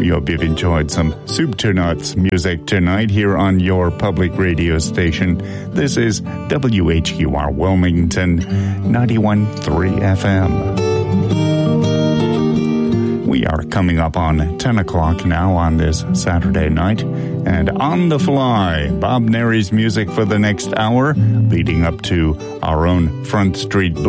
We hope you've enjoyed some soup to nuts music tonight here on your public radio station. This is WHQR Wilmington, 91.3 FM. We are coming up on 10 o'clock now on this Saturday night. And on the fly, Bob Nary's music for the next hour, leading up to our own Front Street